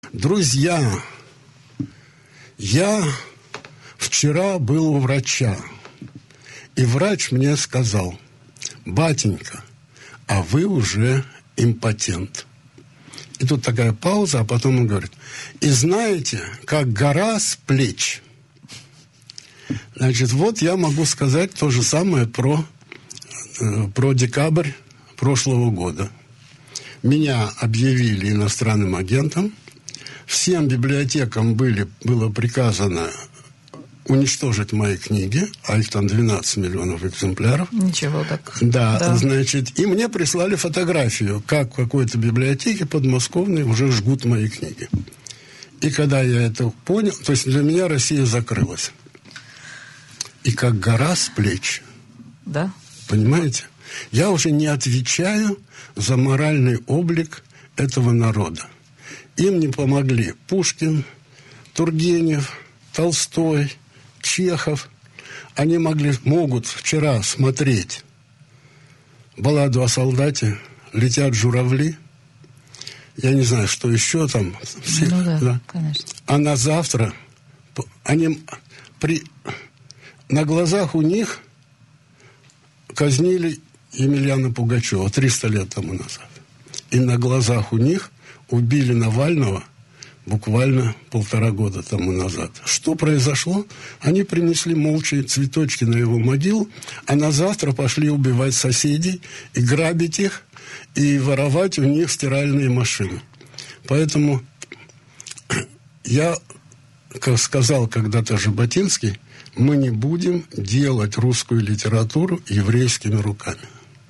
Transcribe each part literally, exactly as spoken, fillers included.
Друзья, я вчера был у врача, и врач мне сказал: батенька, а вы уже импотент. И тут такая пауза, а потом он говорит: и знаете, как гора с плеч. Значит, вот я могу сказать то же самое про, э, про декабрь прошлого года. Меня объявили иностранным агентом. Всем библиотекам были, было приказано уничтожить мои книги, а их там двенадцать миллионов экземпляров. Ничего так. Да, да, значит, и мне прислали фотографию, как в какой-то библиотеке подмосковной уже жгут мои книги. И когда я это понял, то есть для меня Россия закрылась. И как гора с плеч. Да. Понимаете? Я уже не отвечаю за моральный облик этого народа. Им не помогли Пушкин, Тургенев, Толстой, Чехов. Они могли, могут вчера смотреть балладу о солдате, летят журавли. Я не знаю, что еще там. Все, ну да, да. Конечно. А на завтра они при, на глазах у них казнили Емельяна Пугачева триста лет тому назад. И на глазах у них убили Навального буквально полтора года тому назад. Что произошло? Они принесли молча цветочки на его могилу, а на завтра пошли убивать соседей и грабить их, и воровать у них стиральные машины. Поэтому я, как сказал когда-то Жаботинский, мы не будем делать русскую литературу еврейскими руками.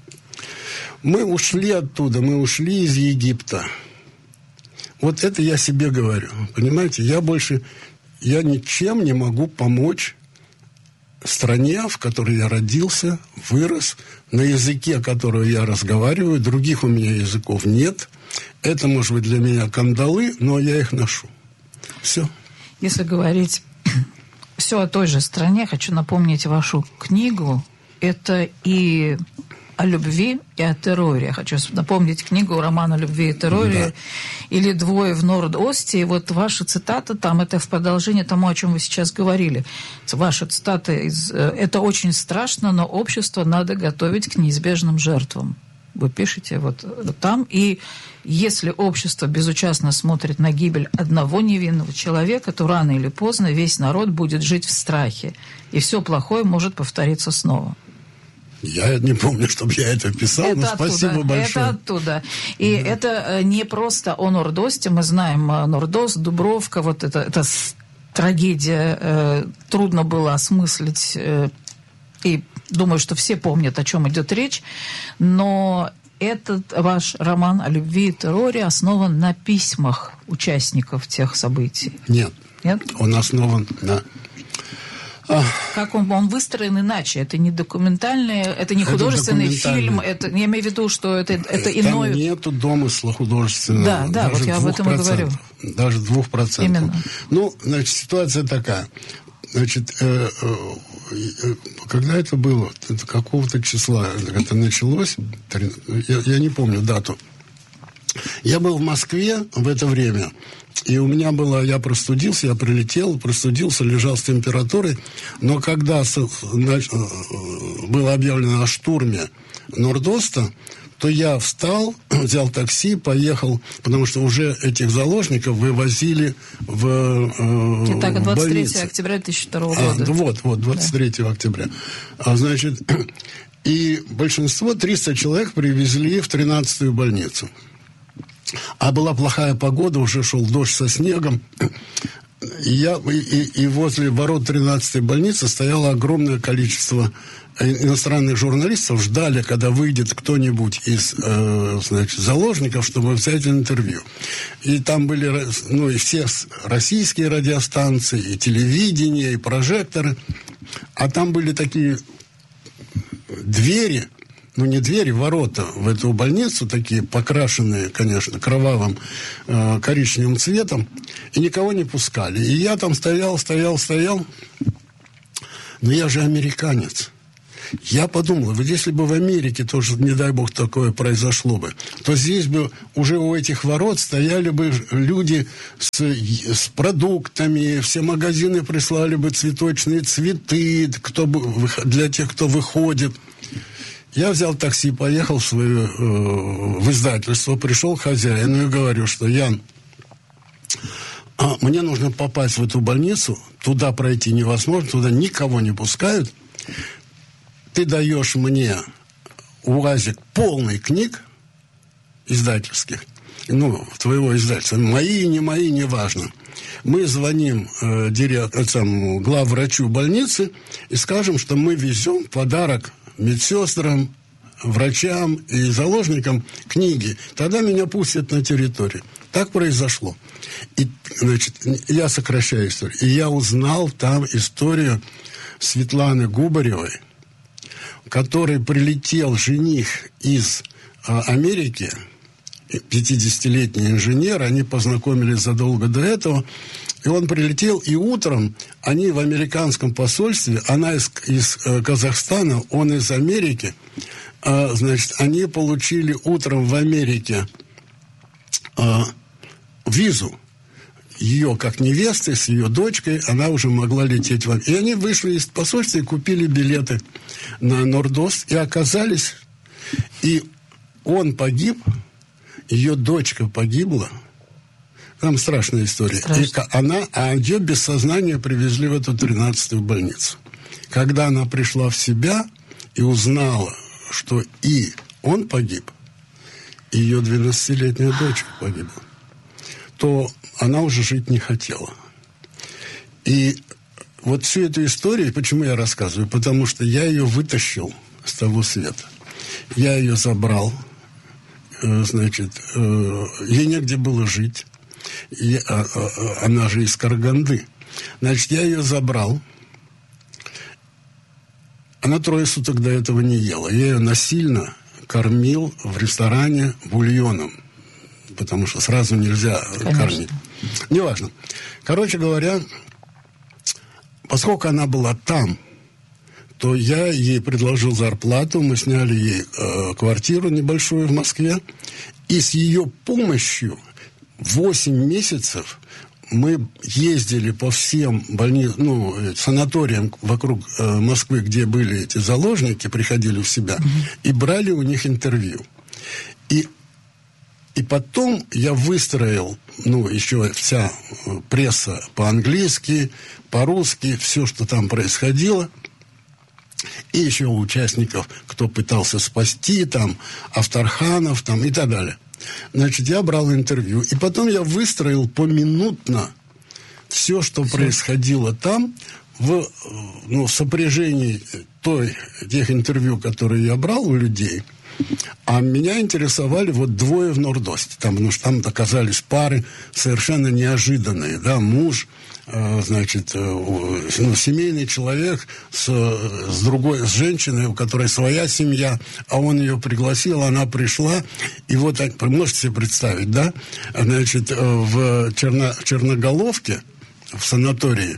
Мы ушли оттуда, мы ушли из Египта. Вот это я себе говорю, понимаете? Я больше, я ничем не могу помочь стране, в которой я родился, вырос, на языке, которого я разговариваю, других у меня языков нет. Это, может быть, для меня кандалы, но я их ношу. Все. Если говорить все о той же стране, хочу напомнить вашу книгу. Это и о любви, и о терроре. Я хочу напомнить книгу «Роман о любви и терроре», да. Или «Двое в Норд-Осте». И вот ваша цитата там, это в продолжение тому, о чем вы сейчас говорили. Ваша цитата из «Это очень страшно, но общество надо готовить к неизбежным жертвам». Вы пишете вот там. И если общество безучастно смотрит на гибель одного невинного человека, то рано или поздно весь народ будет жить в страхе. И все плохое может повториться снова. Я не помню, чтобы я это писал, это но оттуда, спасибо большое. Это оттуда. И да. Это не просто о Норд-Осте. Мы знаем Норд-Ост, Дубровка. Вот это, это трагедия. Трудно было осмыслить. И думаю, что все помнят, о чем идет речь. Но этот ваш роман о любви и терроре основан на письмах участников тех событий. Нет. Нет? Он основан на... Как он, он выстроен иначе? Это не документальный, это не художественный это фильм. Это, я имею в виду, что это, это иное... Там нету домысла художественного. Да, да, вот я об этом и говорю. Даже двух процентов. Именно. Ну, значит, ситуация такая. Значит, э, э, когда это было? Это какого-то числа это началось? Я, я не помню дату. Я был в Москве в это время. И у меня было, я простудился, я прилетел, простудился, лежал с температурой. Но когда было объявлено о штурме Норд-Оста, то я встал, взял такси, поехал, потому что уже этих заложников вывозили в э, Итак, двадцать третьего больницу. октября две тысячи второго года. А, вот, вот, двадцать третьего да. октября. А, значит, и большинство, триста человек, привезли в тринадцатую больницу. А была плохая погода, уже шел дождь со снегом. И, я, и, и возле ворот тринадцатой больницы стояло огромное количество иностранных журналистов, ждали, когда выйдет кто-нибудь из э, значит, заложников, чтобы взять интервью. И там были ну, и все российские радиостанции, и телевидение, и прожекторы. А там были такие двери, ну не двери, ворота в эту больницу, такие покрашенные, конечно, кровавым э, коричневым цветом, и никого не пускали. И я там стоял, стоял, стоял, но я же американец. Я подумал, вот если бы в Америке тоже, не дай бог, такое произошло бы, то здесь бы уже у этих ворот стояли бы люди с, с продуктами, все магазины прислали бы цветочные цветы кто бы, для тех, кто выходит. Я взял такси, поехал в свое э, в издательство, пришел к хозяину и говорю, что Ян, а, мне нужно попасть в эту больницу, туда пройти невозможно, туда никого не пускают. Ты даешь мне УАЗик полный книг издательских, ну, твоего издательства, мои, не мои, неважно. Мы звоним э, директор, э, главврачу больницы и скажем, что мы везем подарок медсестрам, врачам и заложникам книги. Тогда меня пустят на территорию. Так произошло. И, значит, я сокращаю историю. И я узнал там историю Светланы Губаревой, который прилетел жених из а, Америки, пятидесятилетний инженер, они познакомились задолго до этого, и он прилетел, и утром они в американском посольстве, она из, из э, Казахстана, он из Америки, э, значит, они получили утром в Америке э, визу. Ее, как невесты, с ее дочкой, она уже могла лететь в Америку. И они вышли из посольства и купили билеты на Нордост, и оказались, и он погиб, ее дочка погибла. Там страшная история. Страшно. И она, а ее без сознания привезли в эту тринадцатую больницу. Когда она пришла в себя и узнала, что и он погиб, и ее двенадцатилетняя дочка погибла, то она уже жить не хотела. И вот всю эту историю, почему я рассказываю? Потому что я ее вытащил с того света. Я ее забрал, значит, ей негде было жить. И, а, а, она же из Караганды. Значит, я ее забрал. Она трое суток до этого не ела. Я ее насильно кормил в ресторане бульоном. Потому что сразу нельзя Конечно. Кормить. Неважно. Короче говоря, поскольку она была там, то я ей предложил зарплату. Мы сняли ей э, квартиру небольшую в Москве. И с ее помощью восемь месяцев мы ездили по всем больницам, ну, санаториям вокруг э, Москвы, где были эти заложники, приходили в себя, mm-hmm. и брали у них интервью. И, и потом я выстроил, ну, еще вся пресса по-английски, по-русски, все, что там происходило. И еще у участников, кто пытался спасти, там, Авторханов, там, и так далее. Значит, я брал интервью, и потом я выстроил поминутно все, что все. происходило там, в, ну, в сопряжении той, тех интервью, которые я брал у людей. А меня интересовали вот двое в Нордосте, там, потому что там оказались пары совершенно неожиданные, да, муж, э, значит, э, ну, семейный человек с, с другой, с женщиной, у которой своя семья, а он ее пригласил, она пришла, и вот, можете себе представить, да, значит, в, Черно, в Черноголовке, в санатории,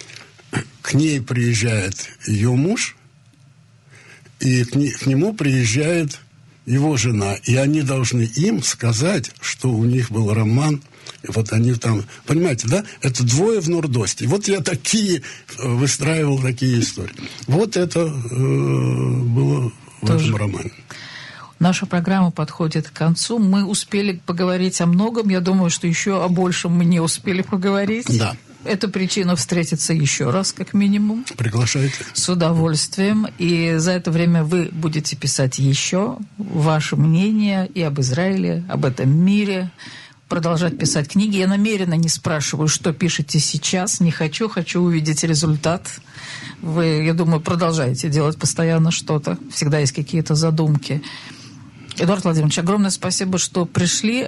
к ней приезжает ее муж, и к, не, к нему приезжает его жена, и они должны им сказать, что у них был роман, и вот они там, понимаете, да, это двое в Нордосте. Вот я такие, выстраивал такие истории. Вот это э, было в Тоже. этом романе. Наша программа подходит к концу. Мы успели поговорить о многом. Я думаю, что еще о большем мы не успели поговорить. Да. Это причина встретиться еще раз, как минимум. Приглашайте. С удовольствием. И за это время вы будете писать еще ваше мнение и об Израиле, об этом мире. Продолжать писать книги. Я намеренно не спрашиваю, что пишете сейчас. Не хочу. Хочу увидеть результат. Вы, я думаю, продолжаете делать постоянно что-то. Всегда есть какие-то задумки. Эдуард Владимирович, огромное спасибо, что пришли.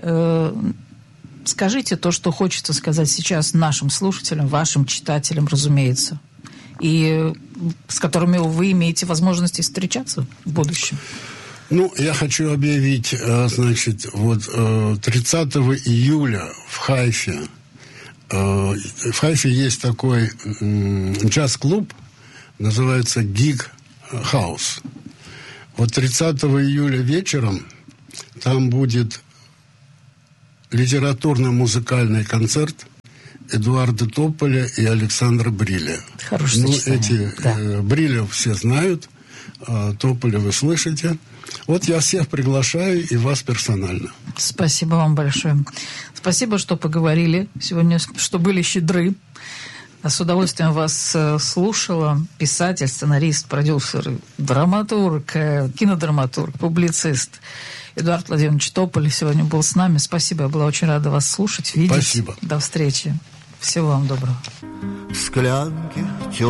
Скажите то, что хочется сказать сейчас нашим слушателям, вашим читателям, разумеется, и с которыми вы имеете возможность встречаться в будущем. Ну, я хочу объявить, значит, вот тридцатого июля в Хайфе, в Хайфе есть такой джаз-клуб, называется «Гиг хаус. Вот тридцатого июля вечером там будет литературно-музыкальный концерт Эдуарда Тополя и Александра Бриля. Хорошее ну, сочетание. эти Да. э, Бриля все знают, а Тополя вы слышите. Вот я всех приглашаю и вас персонально. Спасибо вам большое. Спасибо, что поговорили сегодня, что были щедры. С удовольствием вас слушала. Писатель, сценарист, продюсер, драматург, кинодраматург, публицист Эдуард Владимирович Тополь сегодня был с нами. Спасибо, я была очень рада вас слушать, видеть. Спасибо. До встречи. Всего вам доброго. В склянке